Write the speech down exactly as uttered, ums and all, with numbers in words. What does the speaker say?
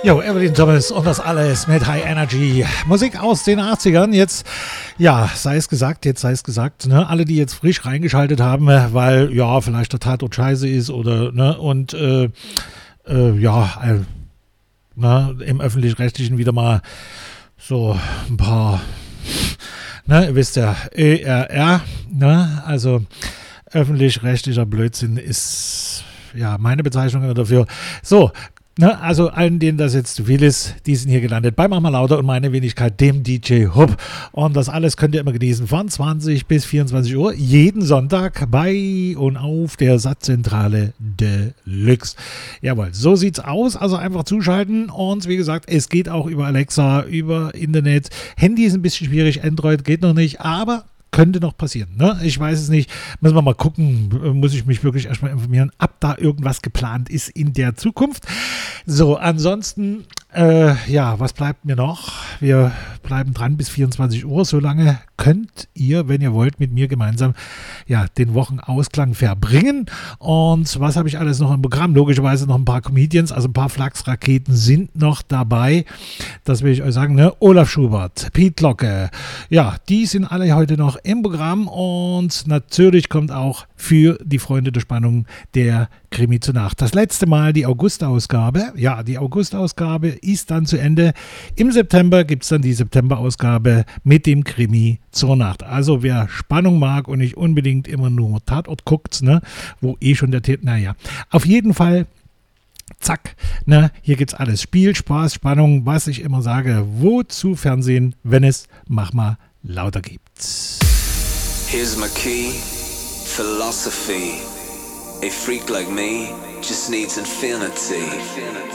Jo, Evelyn Thomas und das alles mit High Energy. Musik aus den achtzigern. Jetzt, ja, sei es gesagt, jetzt sei es gesagt, ne, alle, die jetzt frisch reingeschaltet haben, weil, ja, vielleicht der Tatort scheiße ist oder, ne, und, äh, äh, ja, äh, ne, im Öffentlich-Rechtlichen wieder mal so ein paar, ne, ihr wisst ja, Ö R R, ne, also öffentlich-rechtlicher Blödsinn ist, ja, meine Bezeichnung dafür. So, ne, also allen, denen das jetzt zu viel ist, die sind hier gelandet bei Mach mal lauter und meine Wenigkeit, dem D J Hub. Und das alles könnt ihr immer genießen von zwanzig bis vierundzwanzig Uhr, jeden Sonntag bei und auf der Satzzentrale Deluxe. Jawohl, so sieht's aus. Also einfach zuschalten und wie gesagt, es geht auch über Alexa, über Internet. Handy ist ein bisschen schwierig, Android geht noch nicht, aber könnte noch passieren, ne? Ich weiß es nicht. Müssen wir mal gucken. Muss ich mich wirklich erstmal informieren, ob da irgendwas geplant ist in der Zukunft. So, ansonsten, äh, ja, was bleibt mir noch? Wir bleiben dran bis vierundzwanzig Uhr. Solange könnt ihr, wenn ihr wollt, mit mir gemeinsam ja, den Wochenausklang verbringen. Und was habe ich alles noch im Programm? Logischerweise noch ein paar Comedians, also ein paar Flachsraketen sind noch dabei. Das will ich euch sagen, ne? Olaf Schubert, Piet Locke, ja, die sind alle heute noch im Programm und natürlich kommt auch für die Freunde der Spannung der Krimi zur Nacht. Das letzte Mal die August-Ausgabe. Ja, die August-Ausgabe ist dann zu Ende. Im September gibt es dann die September-Ausgabe mit dem Krimi zur Nacht. Also wer Spannung mag und nicht unbedingt immer nur Tatort guckt, ne, wo eh schon der Täter, naja, auf jeden Fall zack, ne, hier gibt's alles. Spiel, Spaß, Spannung, was ich immer sage. Wozu Fernsehen, wenn es Mach mal lauter gibt. Here's my key, philosophy. A freak like me just needs infinity.